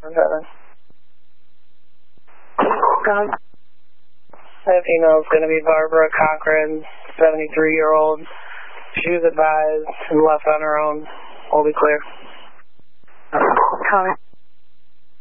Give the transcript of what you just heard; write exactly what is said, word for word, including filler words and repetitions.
seven. That female is going to be Barbara Cochran, seventy-three-year-old. She was advised and left on her own. We'll be clear. Copy.